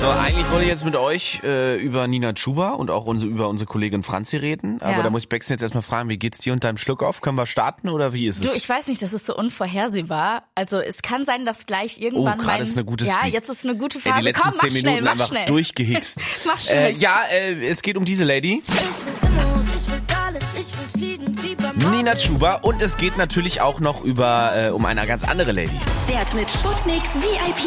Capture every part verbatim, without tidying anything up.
So, eigentlich wollte ich jetzt mit euch äh, über Nina Chuba und auch unsere, über unsere Kollegin Franzi reden. Aber ja. da muss ich Becksen jetzt erstmal fragen, wie geht's dir und deinem Schluck auf? Können wir starten oder wie ist es? Du, ich weiß nicht, das ist so unvorhersehbar. Also es kann sein, dass gleich irgendwann Oh, gerade ist eine gute Ja, Streak. jetzt ist eine gute Phase. Ey, die letzten Komm, mach zehn schnell, Minuten mach einfach schnell. durchgehickst. Mach schnell. Äh, ja, äh, es geht um diese Lady. Ich will Immos, ich will alles, ich will fliegen, wie beim Nina Chuba. Und es geht natürlich auch noch über äh, um eine ganz andere Lady. Wert mit Sputnik V I P.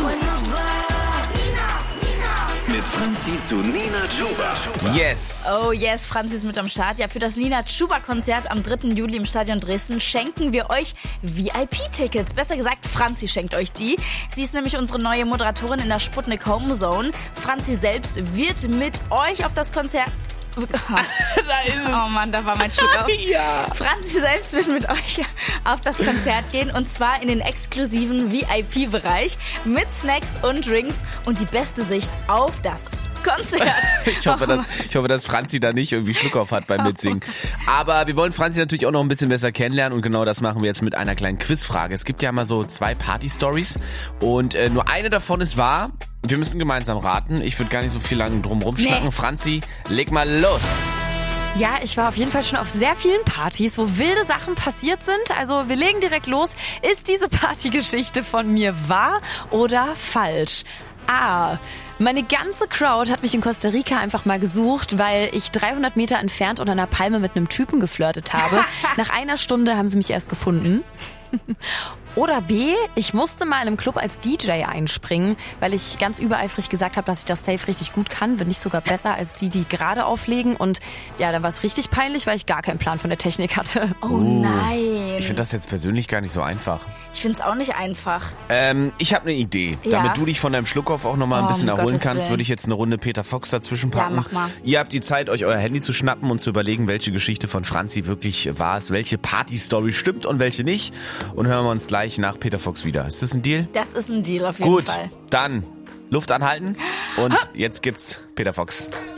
Mit Franzi zu Nina Chuba. Yes. Oh yes, Franzi ist mit am Start. Ja, für das Nina Chuba-Konzert am dritten Juli im Stadion Dresden schenken wir euch V I P-Tickets. Besser gesagt, Franzi schenkt euch die. Sie ist nämlich unsere neue Moderatorin in der Sputnik Home Zone. Franzi selbst wird mit euch auf das Konzert... Da ist es. Oh Mann, da war mein Schluck auf. Ja. Franzi selbst wird mit euch auf das Konzert gehen und zwar in den exklusiven V I P-Bereich mit Snacks und Drinks und die beste Sicht auf das Konzert. Ich hoffe, dass, ich hoffe, dass Franzi da nicht irgendwie Schluck auf hat beim Mitsingen. Aber wir wollen Franzi natürlich auch noch ein bisschen besser kennenlernen und genau das machen wir jetzt mit einer kleinen Quizfrage. Es gibt ja mal so zwei Party-Stories und äh, nur eine davon ist wahr. Wir müssen gemeinsam raten. Ich würde gar nicht so viel lang drum rumschnacken. Nee. Franzi, leg mal los. Ja, ich war auf jeden Fall schon auf sehr vielen Partys, wo wilde Sachen passiert sind. Also wir legen direkt los. Ist diese Partygeschichte von mir wahr oder falsch? A. Meine ganze Crowd hat mich in Costa Rica einfach mal gesucht, weil ich dreihundert Meter entfernt unter einer Palme mit einem Typen geflirtet habe. Nach einer Stunde haben sie mich erst gefunden. Oder B, ich musste mal in einem Club als D J einspringen, weil ich ganz übereifrig gesagt habe, dass ich das safe richtig gut kann, wenn nicht sogar besser als die, die gerade auflegen. Und ja, dann war es richtig peinlich, weil ich gar keinen Plan von der Technik hatte. Oh nein. Ich finde das jetzt persönlich gar nicht so einfach. Ich finde es auch nicht einfach. Ähm, ich habe eine Idee. Ja. Damit du dich von deinem Schluck auf auch noch mal ein Oh, bisschen um erholen Gottes kannst, Willen. würde ich jetzt eine Runde Peter Fox dazwischen packen. Ja, mach mal. Ihr habt die Zeit, euch euer Handy zu schnappen und zu überlegen, welche Geschichte von Franzi wirklich wahr ist, welche Party-Story stimmt und welche nicht. Und hören wir uns gleich nach Peter Fox wieder. Ist das ein Deal? Das ist ein Deal auf jeden Gut, Fall. dann Luft anhalten und jetzt gibt's Peter Fox.